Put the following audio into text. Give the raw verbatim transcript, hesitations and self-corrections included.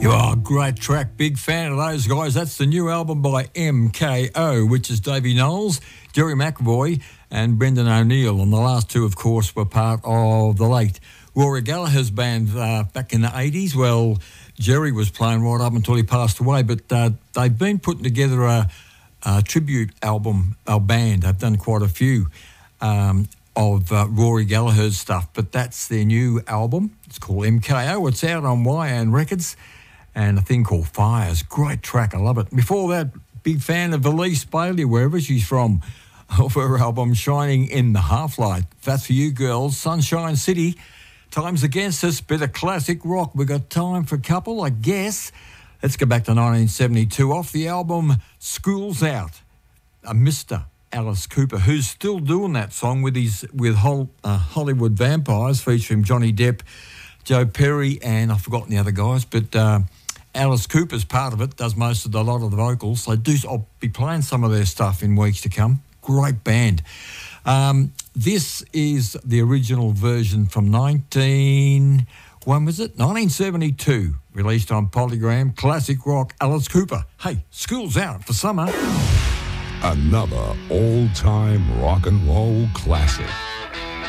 Oh, great track. Big fan of those guys. That's the new album by M K O, which is Davey Knowles, Jerry McAvoy and Brendan O'Neill. And the last two, of course, were part of the late Rory Gallagher's band uh, back in the eighties. Well, Jerry was playing right up until he passed away, but uh, they've been putting together a, a tribute album, a band. They've done quite a few um, of uh, Rory Gallagher's stuff, but that's their new album. It's called M K O. It's out on Y A N Records. And a thing called Fires. Great track, I love it. Before that, big fan of Elise Bailey, wherever she's from, of her album Shining in the Half-Light. That's for you girls. Sunshine City, Time's Against Us, bit of classic rock. We got time for a couple, I guess. Let's go back to nineteen seventy-two. Off the album School's Out, a Mister Alice Cooper, who's still doing that song with his with Hol- uh, Hollywood Vampires, featuring Johnny Depp, Joe Perry, and I've forgotten the other guys, but... Uh, Alice Cooper's part of it, does most of the lot of the vocals. So do, I'll be playing some of their stuff in weeks to come. Great band. Um, this is the original version from nineteen... When was it? nineteen seventy-two. Released on Polygram. Classic rock, Alice Cooper. Hey, school's out for summer. Another all-time rock and roll classic.